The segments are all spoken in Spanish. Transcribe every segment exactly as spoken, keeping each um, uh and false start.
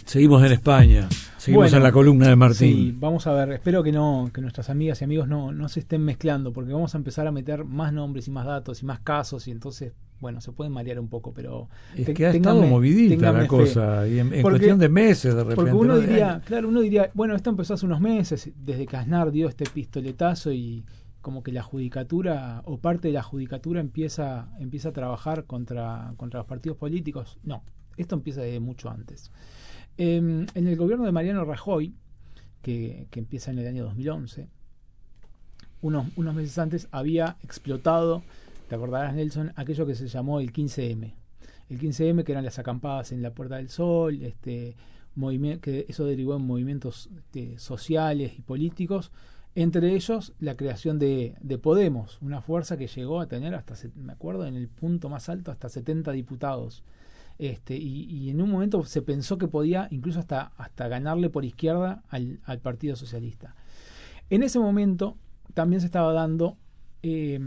Seguimos en España, seguimos bueno, en la columna de Martín. Sí, vamos a ver, espero que no, que nuestras amigas y amigos no, no se estén mezclando, porque vamos a empezar a meter más nombres y más datos y más casos, y entonces, bueno, se pueden marear un poco, pero es te, que ha estado movidita la cosa, y en, en porque, cuestión de meses de repente. Porque uno ¿no? diría, claro, uno diría, bueno, esto empezó hace unos meses, desde que Aznar dio este pistoletazo y como que la judicatura o parte de la judicatura empieza, empieza a trabajar contra, contra los partidos políticos. No, esto empieza desde mucho antes. Eh, en el gobierno de Mariano Rajoy, que, que empieza en el año dos mil once, unos, unos meses antes había explotado, te acordarás, Nelson, aquello que se llamó el quince eme. El quince eme, que eran las acampadas en la Puerta del Sol, este, movimiento, que eso derivó en movimientos este, sociales y políticos, entre ellos la creación de, de Podemos, una fuerza que llegó a tener hasta, me acuerdo, en el punto más alto, hasta setenta diputados. Este, y, y en un momento se pensó que podía incluso hasta, hasta ganarle por izquierda al, al Partido Socialista. En ese momento también se estaba dando eh,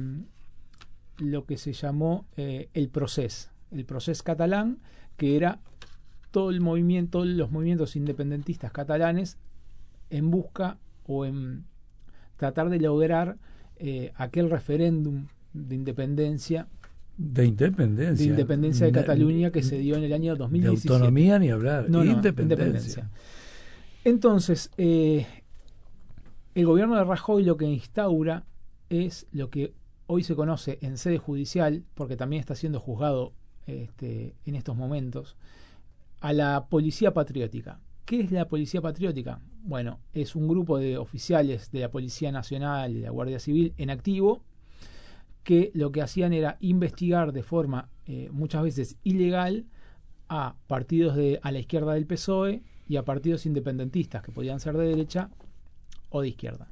lo que se llamó eh, el procés, el procés catalán, que era todo el movimiento, todos los movimientos independentistas catalanes en busca o en tratar de lograr eh, aquel referéndum de independencia De independencia. De independencia de Cataluña que se dio en el año dos mil diecisiete. De autonomía ni hablar. No, no, independencia. independencia. Entonces, eh, el gobierno de Rajoy lo que instaura es lo que hoy se conoce en sede judicial, porque también está siendo juzgado este, en estos momentos, a la Policía Patriótica. ¿Qué es la Policía Patriótica? Bueno, es un grupo de oficiales de la Policía Nacional y de la Guardia Civil en activo, que lo que hacían era investigar de forma eh, muchas veces ilegal a partidos de a la izquierda del P S O E y a partidos independentistas que podían ser de derecha o de izquierda.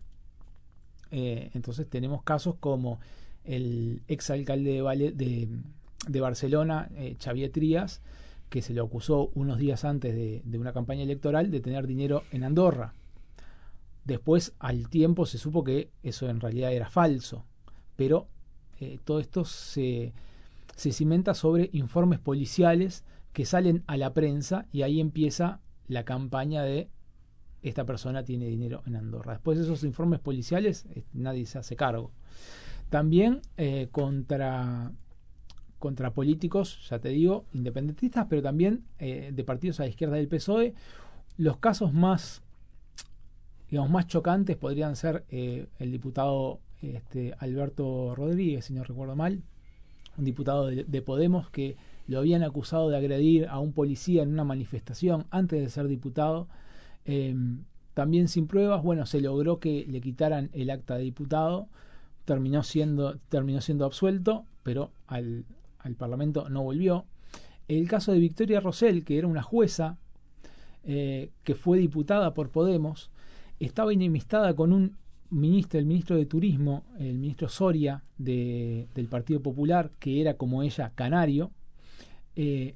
Eh, entonces tenemos casos como el exalcalde de, Vale, de, de Barcelona, eh, Xavier Trias, que se le acusó unos días antes de, de una campaña electoral de tener dinero en Andorra. Después, al tiempo, se supo que eso en realidad era falso, pero Eh, todo esto se, se cimenta sobre informes policiales que salen a la prensa y ahí empieza la campaña de esta persona tiene dinero en Andorra. Después de esos informes policiales eh, nadie se hace cargo. También eh, contra, contra políticos, ya te digo, independentistas, pero también eh, de partidos a la izquierda del P S O E. Los casos más, digamos, más chocantes podrían ser eh, el diputado Este, Alberto Rodríguez, si no recuerdo mal, un diputado de, de Podemos que lo habían acusado de agredir a un policía en una manifestación antes de ser diputado, eh, también sin pruebas. Bueno, se logró que le quitaran el acta de diputado, terminó siendo, terminó siendo absuelto, pero al, al Parlamento no volvió. El caso de Victoria Rosell, que era una jueza eh, que fue diputada por Podemos, estaba enemistada con un ministro, el ministro de Turismo, el ministro Soria de, del Partido Popular, que era como ella canario, eh,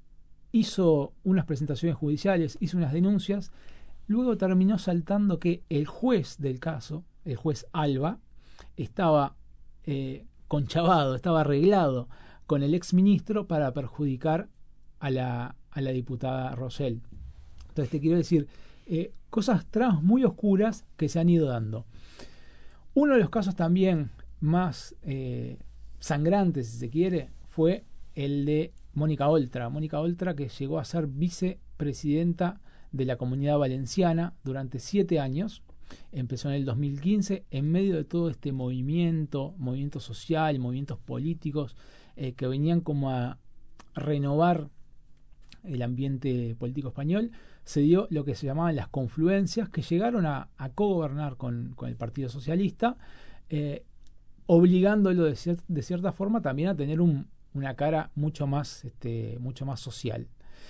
hizo unas presentaciones judiciales, hizo unas denuncias, luego terminó saltando que el juez del caso, el juez Alba, estaba eh, conchavado, estaba arreglado con el exministro para perjudicar a la, a la diputada Rosell. Entonces te quiero decir, eh, cosas tramas muy oscuras que se han ido dando. Uno de los casos también más eh, sangrantes, si se quiere, fue el de Mónica Oltra. Mónica Oltra, que llegó a ser vicepresidenta de la Comunidad Valenciana durante siete años. Empezó en el dos mil quince, en medio de todo este movimiento, movimiento social, movimientos políticos, eh, que venían como a renovar el ambiente político español. Se dio lo que se llamaban las confluencias, que llegaron a, a cogobernar con, con el Partido Socialista, eh, obligándolo de, cier- de cierta forma también a tener un, una cara mucho más, este, mucho más social.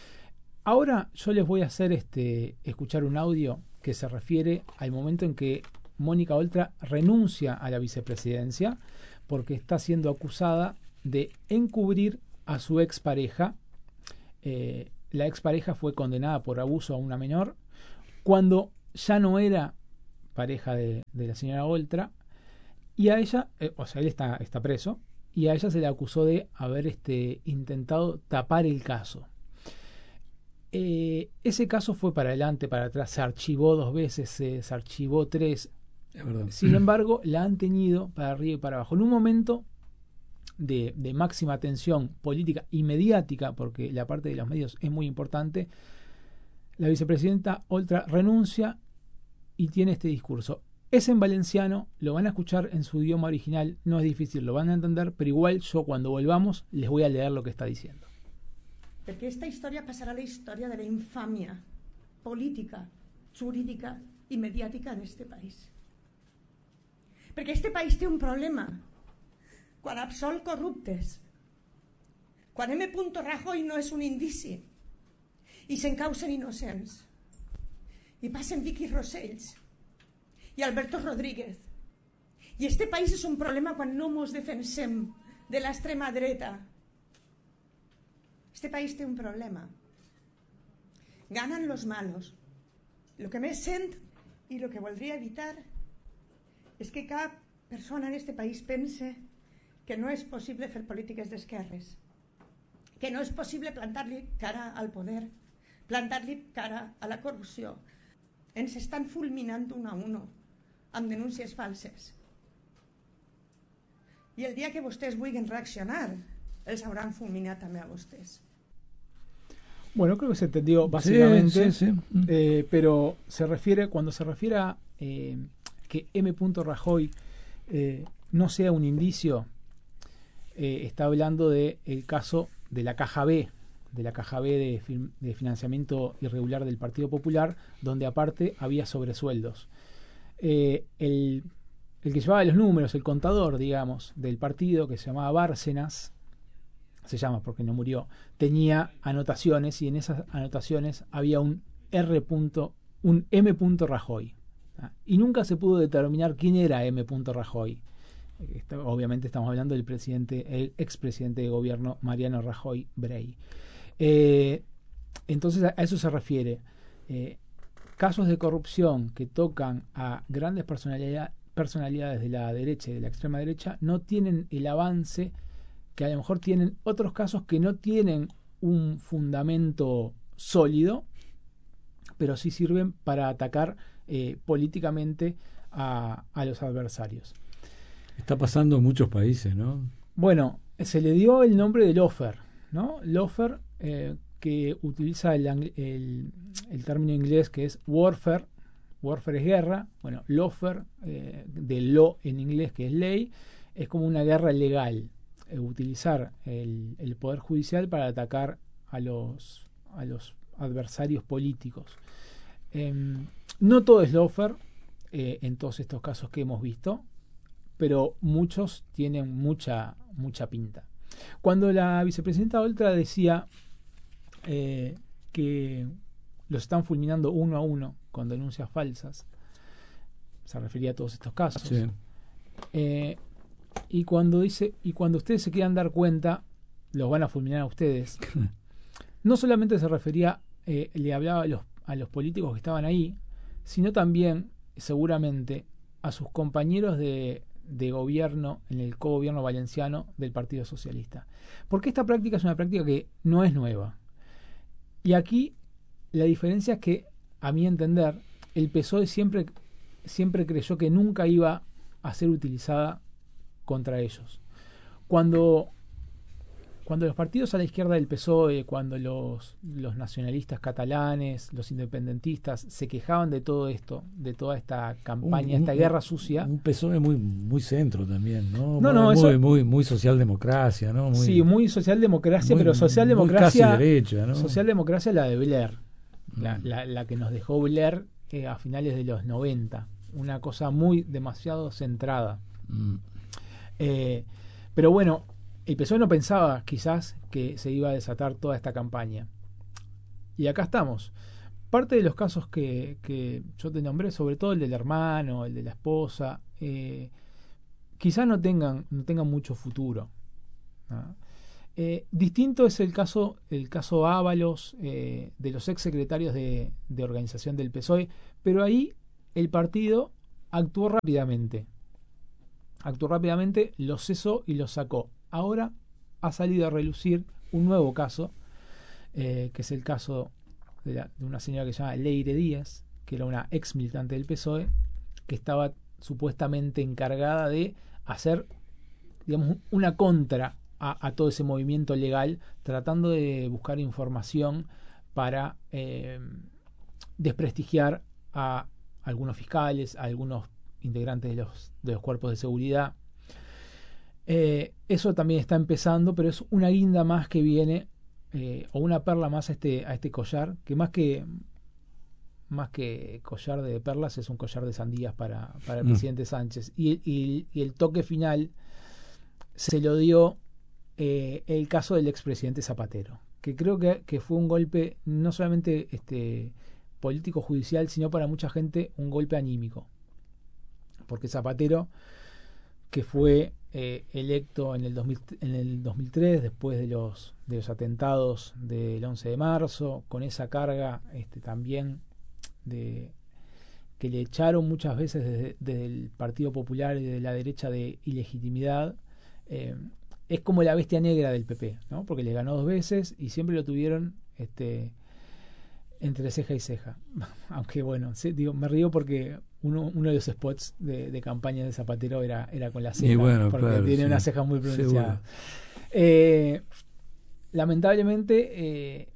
Ahora yo les voy a hacer este, escuchar un audio que se refiere al momento en que Mónica Oltra renuncia a la vicepresidencia porque está siendo acusada de encubrir a su expareja. Eh, la expareja fue condenada por abuso a una menor cuando ya no era pareja de, de la señora Oltra, y a ella, eh, o sea, él está, está preso, y a ella se le acusó de haber este, intentado tapar el caso. Eh, ese caso fue para adelante, para atrás, se archivó dos veces, se, se archivó tres. Es verdad. Sin embargo, la han tenido para arriba y para abajo. En un momento de, de máxima tensión política y mediática, porque la parte de los medios es muy importante, la vicepresidenta Oltra renuncia y tiene este discurso. Es en valenciano, lo van a escuchar en su idioma original, no es difícil, lo van a entender, pero igual yo cuando volvamos les voy a leer lo que está diciendo. Perquè esta història passarà a la història de la infàmia política, jurídica i mediàtica d'este país. Perquè este país té un problema. Quan absol corruptes, quan M. Rajoy no és un indici i s'encausen innocents, i passen Vicky Rosells i Alberto Rodríguez. I este país és un problema quan no mos defensem de l'extrema dreta. Este país té un problema. Ganan los malos. Lo que més sent i lo que voldria evitar és que cap persona en este país pense que no és possible fer polítiques d'esquerres, que no és possible plantar-li cara al poder, plantar-li cara a la corrupció. Ens estan fulminant un a uno amb denúncies falses. I el dia que vostès vulguin reaccionar, els hauran fulminat també a vostès. Bueno, creo que se entendió básicamente, sí, sí, sí. Eh, pero se refiere, cuando se refiere a eh, que M. Rajoy eh, no sea un indicio, eh, está hablando del caso de la caja B, de la caja B de, fin, de financiamiento irregular del Partido Popular, donde aparte había sobresueldos. Eh, el, el que llevaba los números, el contador, digamos, del partido, que se llamaba Bárcenas, se llama porque no murió, tenía anotaciones y en esas anotaciones había un R. un M. Rajoy. ¿Ah? Y nunca se pudo determinar quién era M. Rajoy. Esto, obviamente estamos hablando del presidente, el expresidente de gobierno Mariano Rajoy Brey. Eh, entonces a, a eso se refiere. Eh, casos de corrupción que tocan a grandes personalidad, personalidades de la derecha y de la extrema derecha no tienen el avance que a lo mejor tienen otros casos que no tienen un fundamento sólido, pero sí sirven para atacar eh, políticamente a, a los adversarios. Está pasando en muchos países, ¿no? Bueno, se le dio el nombre de lawfare, ¿no? Lawfare, eh, que utiliza el, el, el término inglés que es warfare. Warfare es guerra. Bueno, lawfare, eh, de law en inglés, que es ley, es como una guerra legal. Eh, utilizar el, el poder judicial para atacar a los, a los adversarios políticos. Eh, no todo es lawfare eh, en todos estos casos que hemos visto, pero muchos tienen mucha, mucha pinta. Cuando la vicepresidenta Oltra decía eh, que los están fulminando uno a uno con denuncias falsas, se refería a todos estos casos. Sí. Eh, y cuando dice, y cuando ustedes se quieran dar cuenta, los van a fulminar a ustedes. No solamente se refería, eh, le hablaba a los, a los políticos que estaban ahí, sino también, seguramente, a sus compañeros de, de gobierno en el cogobierno valenciano del Partido Socialista. Porque esta práctica es una práctica que no es nueva. Y aquí la diferencia es que, a mi entender, el P S O E siempre, siempre creyó que nunca iba a ser utilizada contra ellos. Cuando, cuando los partidos a la izquierda del P S O E, cuando los, los nacionalistas catalanes, los independentistas se quejaban de todo esto, de toda esta campaña, un, esta un, guerra sucia. Un P S O E muy, muy centro también, ¿no? No, no, muy, eso, muy, muy, muy socialdemocracia, ¿no? Muy, sí, muy socialdemocracia, muy, pero socialdemocracia. Muy casi derecha, ¿no? Socialdemocracia la de Blair, mm. la, la, la que nos dejó Blair eh, a finales de los noventa. Una cosa muy demasiado centrada. Mm. Eh, pero bueno, el P S O E no pensaba quizás que se iba a desatar toda esta campaña. Y acá estamos. Parte de los casos que, que yo te nombré, sobre todo el del hermano, el de la esposa, eh, quizás no tengan, no tengan mucho futuro, ¿no? Eh, distinto es el caso, el caso Ábalos, eh, de los ex secretarios de, de organización del P S O E, pero ahí el partido actuó rápidamente. Actuó rápidamente, lo cesó y lo sacó. Ahora ha salido a relucir un nuevo caso, eh, que es el caso de, la, de una señora que se llama Leire Díaz, que era una ex militante del P S O E, que estaba supuestamente encargada de hacer, digamos, una contra a, a todo ese movimiento legal, tratando de buscar información para eh, desprestigiar a algunos fiscales, a algunos integrantes de los, de los cuerpos de seguridad. Eh, eso también está empezando, pero es una guinda más que viene, eh, o una perla más a este, a este collar, que más que más que collar de perlas es un collar de sandías para, para el mm. presidente Sánchez. Y, y, y el toque final se lo dio eh, el caso del expresidente Zapatero, que creo que, que fue un golpe no solamente este, político judicial, sino para mucha gente un golpe anímico, porque Zapatero, que fue eh, electo en el, dos mil, en el dos mil tres, después de los, de los atentados del once de marzo, con esa carga este, también de que le echaron muchas veces desde, desde el Partido Popular y de la derecha de ilegitimidad, eh, es como la bestia negra del P P, ¿no? Porque le ganó dos veces y siempre lo tuvieron este, entre ceja y ceja. Aunque bueno, sí, digo, me río porque uno, uno de los spots de, de campaña de Zapatero era, era con la ceja, bueno, porque claro, tiene sí. unas cejas muy pronunciadas. Eh, lamentablemente, eh,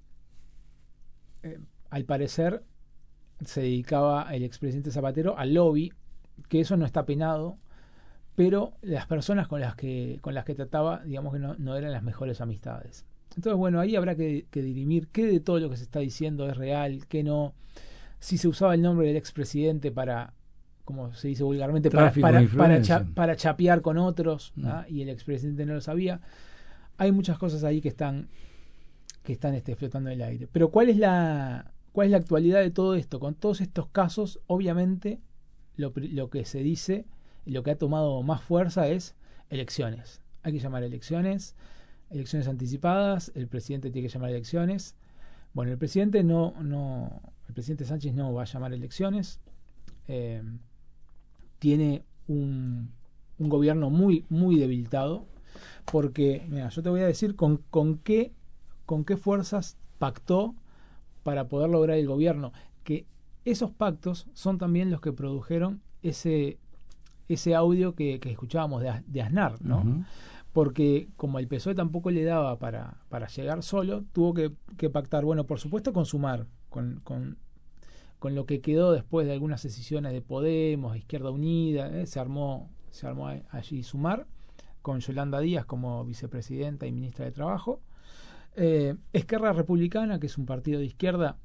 eh, al parecer, se dedicaba el expresidente Zapatero al lobby, que eso no está penado, pero las personas con las que con las que trataba, digamos que no, no eran las mejores amistades. Entonces, bueno, ahí habrá que, que dirimir qué de todo lo que se está diciendo es real, qué no, si se usaba el nombre del expresidente para, como se dice vulgarmente, para, para, para, cha, para chapear con otros, ¿no? Y el expresidente no lo sabía. Hay muchas cosas ahí que están que están este, flotando en el aire. Pero ¿cuál es la ¿Cuál es la actualidad de todo esto? Con todos estos casos, obviamente, lo, lo que se dice, lo que ha tomado más fuerza es elecciones. Hay que llamar elecciones, elecciones anticipadas, el presidente tiene que llamar elecciones. Bueno, el presidente no, no, el presidente Sánchez no va a llamar elecciones. Eh, tiene un, un gobierno muy, muy debilitado, porque, mira, yo te voy a decir con, con qué, con qué fuerzas pactó para poder lograr el gobierno, que esos pactos son también los que produjeron ese, ese audio que, que escuchábamos de, de Aznar, ¿no? Uh-huh. Porque como el P S O E tampoco le daba para, para llegar solo, tuvo que, que pactar, bueno, por supuesto con Sumar, con, con, con lo que quedó después de algunas decisiones de Podemos, Izquierda Unida, ¿eh? se armó, se armó allí Sumar, con Yolanda Díaz como vicepresidenta y ministra de Trabajo. Eh, Esquerra Republicana, que es un partido de izquierda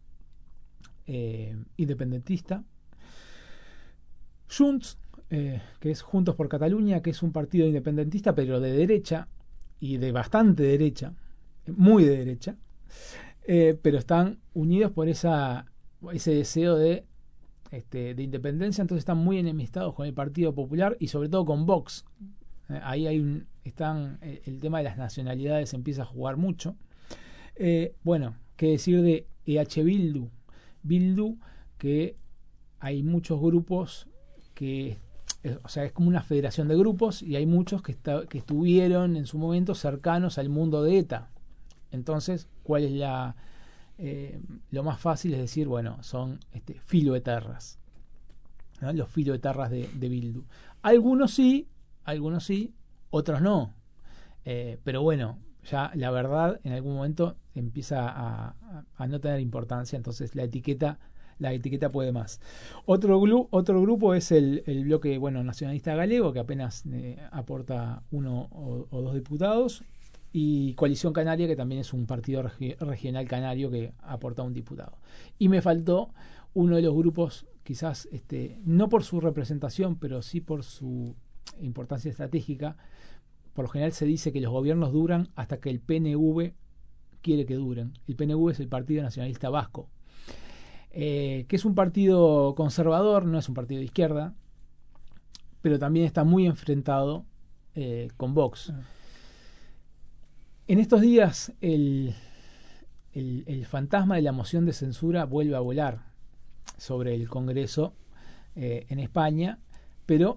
eh, independentista. Junts, eh, que es Juntos por Cataluña, que es un partido independentista, pero de derecha, y de bastante derecha, muy de derecha, eh, pero están unidos por esa, ese deseo de, este, de independencia, entonces están muy enemistados con el Partido Popular y sobre todo con Vox. Eh, ahí hay un, están, el, el tema de las nacionalidades empieza a jugar mucho. Eh, bueno, qué decir de E H Bildu. Bildu, que hay muchos grupos que, es, o sea, es como una federación de grupos y hay muchos que, está, que estuvieron en su momento cercanos al mundo de ETA. Entonces, ¿cuál es la eh, lo más fácil? Es decir, bueno, son este, filoetarras, ¿no? Los filoetarras de, de Bildu. Algunos sí, algunos sí, otros no. Eh, pero bueno, ya la verdad en algún momento empieza a, a, a no tener importancia, entonces la etiqueta la etiqueta puede más. Otro, glu, otro grupo es el, el bloque bueno nacionalista galego, que apenas eh, aporta uno o, o dos diputados, y Coalición Canaria, que también es un partido regi regional canario que aporta un diputado. Y me faltó uno de los grupos, quizás este, no por su representación, pero sí por su importancia estratégica. Por lo general se dice que los gobiernos duran hasta que el P N V quiere que duren. El P N V es el Partido Nacionalista Vasco, eh, que es un partido conservador, no es un partido de izquierda, pero también está muy enfrentado eh, con Vox. Uh-huh. En estos días el, el, el fantasma de la moción de censura vuelve a volar sobre el Congreso eh, en España, pero